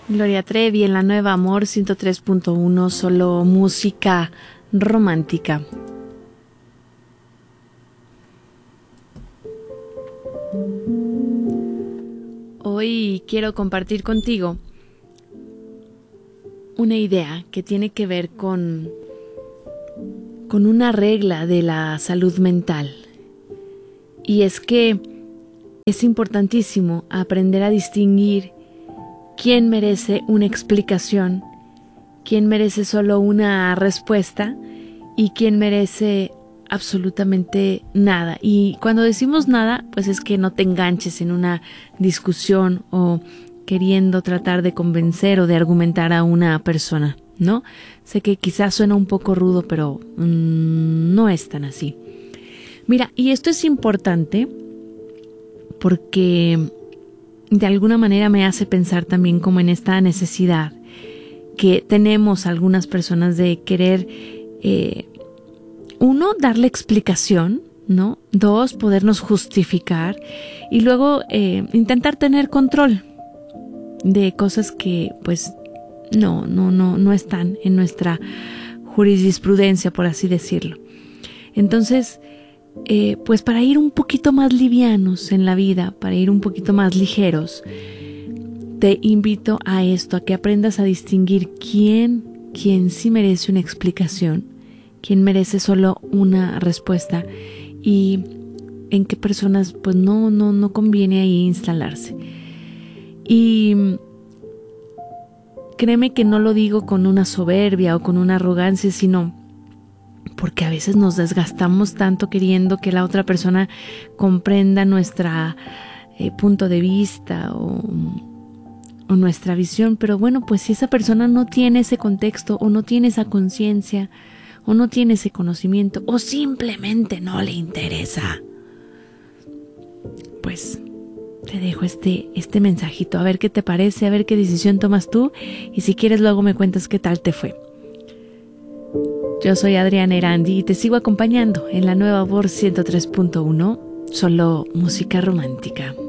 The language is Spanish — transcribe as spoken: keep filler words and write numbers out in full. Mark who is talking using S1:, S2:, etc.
S1: Gloria Trevi en la Nueva Amor ciento tres punto uno, solo música romántica. Hoy quiero compartir contigo una idea que tiene que ver con, con una regla de la salud mental. Y es que es importantísimo aprender a distinguir quién merece una explicación, quién merece solo una respuesta y quién merece absolutamente nada. Y cuando decimos nada, pues es que no te enganches en una discusión o queriendo tratar de convencer o de argumentar a una persona, ¿no? Sé que quizás suena un poco rudo, pero mmm, no es tan así. Mira, y esto es importante porque de alguna manera me hace pensar también como en esta necesidad que tenemos algunas personas de querer, eh, uno, darle explicación, ¿no? Dos, podernos justificar y luego eh, intentar tener control de cosas que pues no, no, no, no están en nuestra jurisprudencia, por así decirlo. Entonces, Eh, pues para ir un poquito más livianos en la vida, para ir un poquito más ligeros, te invito a esto, a que aprendas a distinguir quién, quién sí merece una explicación, quién merece solo una respuesta y en qué personas pues no, no, no conviene ahí instalarse. Y créeme que no lo digo con una soberbia o con una arrogancia, sino porque a veces nos desgastamos tanto queriendo que la otra persona comprenda nuestro eh, punto de vista o, o nuestra visión. Pero bueno, pues si esa persona no tiene ese contexto o no tiene esa conciencia o no tiene ese conocimiento o simplemente no le interesa, pues te dejo este, este mensajito, a ver qué te parece, a ver qué decisión tomas tú y si quieres luego me cuentas qué tal te fue. Yo soy Adriana Erandi y te sigo acompañando en la Nueva Voz ciento tres punto uno, solo música romántica.